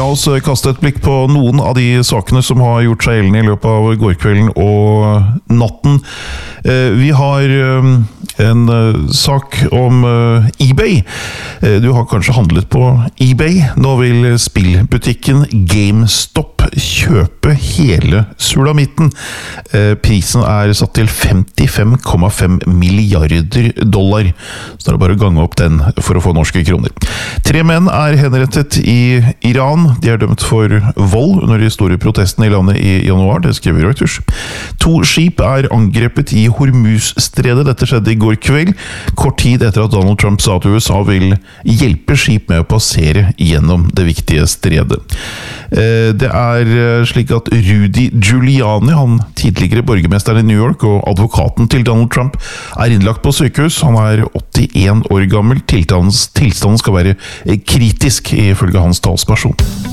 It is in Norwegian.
La oss kaste et blikk på noen av de sakene som har gjort seg gjeldende i løpet av gårkvelden og natten. Vi har en sak om eBay. Du har kanskje handlet på eBay. Nå vil spillbutikken GameStop kjøpe hele sulamitten. Prisen er satt til $55,5 milliarder. Så det er bare å gange opp den for å få norske kroner. 3 menn er henrettet i Iran. De er dømt for vold under de store protestene i landet i januar, det skriver Reuters. 2 skip er angrepet i Hormuz-stredet. Dette skjedde i går kveld, kort tid etter at Donald Trump sa at USA vil hjelpe skip med å passere gjennom det viktige stredet. Det er slik at Rudy Giuliani, han tidligere borgermesteren i New York og advokaten til Donald Trump, er innlagt på sykehus. Han er 81 år gammel. Tilstanden skal være kritisk, ifølge hans talsperson.